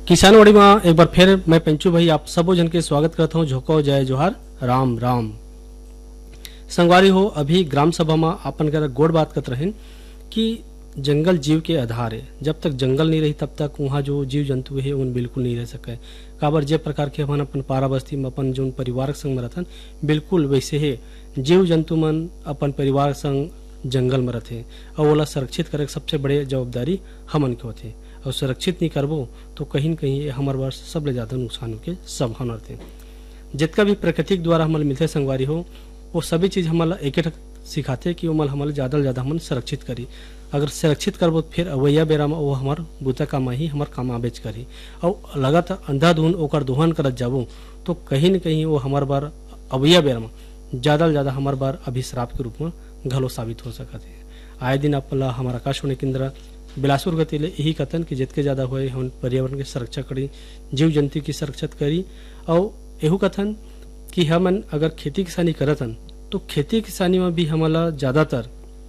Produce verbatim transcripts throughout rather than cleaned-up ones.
किसानवाड़ी में एक बार फिर मैं पेंचू भाई आप सबो जन के स्वागत करता हूँ। झोको जय जोहार राम राम। संगवारी हो, अभी ग्राम सभा में अपन कर गोड़ बात करते रहें कि जंगल जीव के आधार है। जब तक जंगल नहीं रही तब तक वहाँ जो जीव जंतु है उन बिल्कुल नहीं रह सके। काबर जे प्रकार के अपन अपन पारा बस्ती में अपन जो परिवार संग में रहथन बिल्कुल वैसे है जीव जंतु मन अपन परिवार संग जंगल में रहते और ओला संरक्षित करे सबसे बड़े जवाबदारी हमन के होते। और सुरक्षित नहीं करबो तो कहीं न कहीं हमारे वर्ष सबले ज्यादा नुकसान के संभावना रहते। जितना भी प्रकृति द्वारा हमारे मिलते संगवारी हो वो सभी चीज हमारा एक एक सिखाते कि वो हमारे ज्यादा से ज्यादा हम संरक्षित करी। अगर संरक्षित करबो फिर अवैया बेरा में वो हमार बूता काम ही हमार काम आबेच करी और लगातार अंधाधुन ओकर दोहन करत जाबो तो कहीं न कहीं वो हमार बार अवैया बेरा में ज्यादा से ज्यादा हमार बार अभिश्राप के रूप में घलो साबित हो सकते हैं। आए दिन अपना हमारा आकाशवाणी केंद्र बिलासपुर गति ले यही कथन कि जितके ज्यादा हुए हम पर्यावरण की सुरक्षा करी, जीव जंतु की सुरक्षा करी और यहू कथन कि हम अगर खेती किसानी करतन तो खेती किसानी में भी हमारा ज्यादातर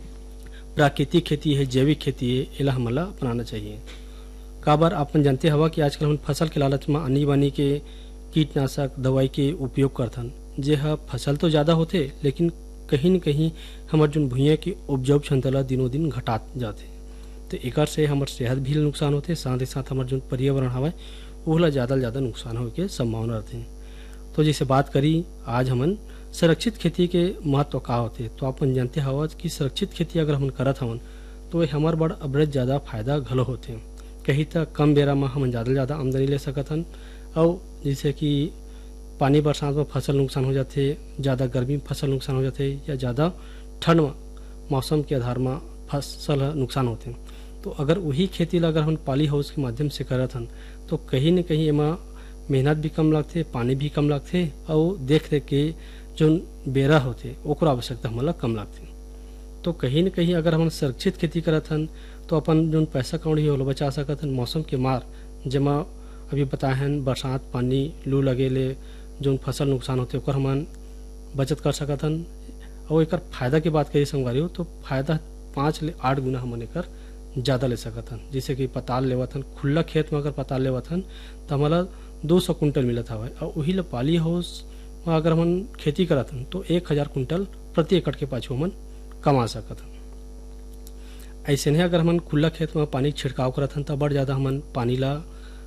प्राकृतिक खेती है, जैविक खेती है, इला हमारा अपनाना चाहिए। काबर अपन जानते हवा कि आजकल हम फसल के लालच में आनी बानी के कीटनाशक दवाई के उपयोग करथन जे हा फसल तो ज्यादा होते लेकिन कहीं न कहीं हमार जो भूइया की उपजाऊ क्षमता दिनों दिन घटात जाते। तो एक से हमार सेहत भी नुकसान होते, साथ ही साथ हमार जो पर्यावरण हवा वो ज्यादा से ज्यादा नुकसान हो के संभावना रहते हैं। तो जैसे बात करी आज हमन सुरक्षित खेती के महत्व का होते तो अपन जानते हवा कि सुरक्षित खेती अगर हम करत हवन तो ये हमार बड़ अबरत ज्यादा फायदा घलो होते। कहीं तक कम बेरा में हम ज्यादा से ज्यादा आमदनी ले सकत हन और जैसे कि पानी बरसात में फसल नुकसान हो जाते, ज़्यादा गर्मी में फसल नुकसान हो जाते या ज़्यादा ठंड में मौसम के आधार में फसल नुकसान होते। तो अगर वही खेती अगर हम पाली हाउस के माध्यम से करत हन तो कहीं न कहीं एमा मेहनत भी कम लगते, पानी भी कम लगते और देख रेख के जो बेरा होते ओकर आवश्यकता हमारा कम लगते। तो कहीं न कहीं अगर हम सुरक्षित खेती करत हन तो अपन जो पैसा कौड़ी हो बचा सकत हन। मौसम के मार जमा अभी बताए हैं बरसात पानी लू लगे ले जो फसल नुकसान होते ओकर हम बचत कर सकत हन। और एक फायदा की बात करी संगवारी हो तो फायदा पाँच ले आठ गुना हमन एक ज़्यादा ले सकत हन। जैसे कि पताल लेवत हन, खुला खेत में अगर पताल लेवत हन तो हमारा दो सौ कुंटल मिलत हवा और वही ल पाली हाउस में अगर हम खेती करत हन तो एक हजार कुंटल प्रति एकड़ के पाछू हमन कमा सकत हन। ऐसे नहीं अगर हम खुला खेत में पानी छिड़काव करत हन तो बड़ ज़्यादा हमन पानी ला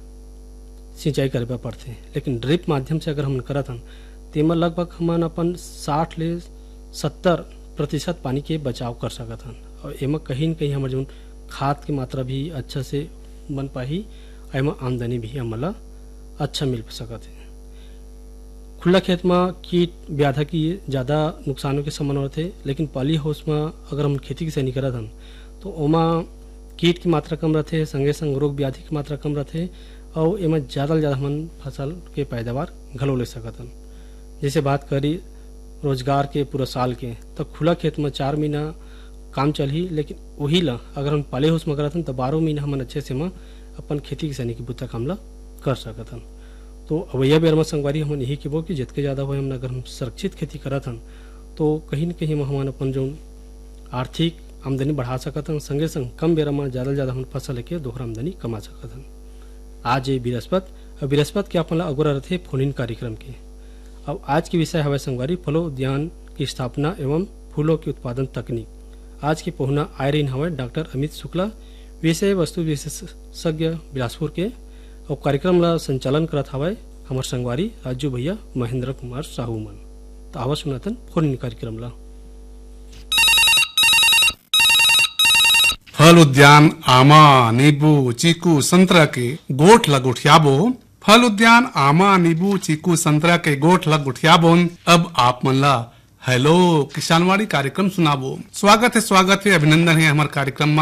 सिंचाई करे पड़ते। लेकिन ड्रिप माध्यम से अगर हम करत हन तेमा लगभग हमन अपन साठ ले सत्तर प्रतिशत पानी के बचाव कर सकत हन और एमा कहीं न कहीं हमारे जो खाद की मात्रा भी अच्छा से बन पाही, एमा आमदनी भी हमारा अच्छा मिल सकत है। खुला खेत में कीट व्याधा की ज़्यादा नुकसानों के संभावना होते लेकिन पाली हाउस में अगर हम खेती किसानी करत हन तो ओमा कीट की मात्रा कम रहते, संगे संग रोग व्याधि की मात्रा कम रहते और एमा ज़्यादा से ज़्यादा हमन फसल के पैदावार घलो ले सकत हन। जैसे बात करी रोजगार के पूरा साल के तो खुला खेत में चार महीना काम चलही लेकिन वही ला अगर हम पाले हाउस में करत हन तो बारह महीना हमन अच्छे से में अपन खेती किसानी की बुता काम ला कर सकत हन। तो अवैया बेर में संगवारी हमन यही कहबो कि जितके ज़्यादा हो हम अगर हम सुरक्षित खेती करत हन तो कहीं न कहीं हमन अपन जो आर्थिक आमदनी बढ़ा सकत हन, संगे संग कम बेरा में ज़्यादा से ज़्यादा हम फसल लेके दोहरा आमदनी कमा सकत हन। आज ये बृहस्पत और बृहस्पत के अपन अगुरा रहते फोन इन कार्यक्रम के। अब आज के विषय हवा संगवारी फलों उद्यान की स्थापना एवं फूलों की उत्पादन तकनीक। आज की पहुना आय रही हवा डॉक्टर अमित शुक्ला, विषय वस्तु विशेषज्ञ बिलासपुर के और कार्यक्रम ला संचालन करत हवा हमार संगवारी राजू भैया महेंद्र कुमार साहू मन। तो आवाज सुनातन फोन इन कार्यक्रम ला। फल उद्यान आमा नींबू चीकू संतरा के गोठ ला गुठियाबो। फल उद्यान आमा नींबू चीकू संतरा के गोठ ला गुठियाबो। अब आप मन ला हेलो किसानवाड़ी कार्यक्रम सुनाबो। स्वागत है स्वागत है अभिनंदन है हमारे कार्यक्रम में।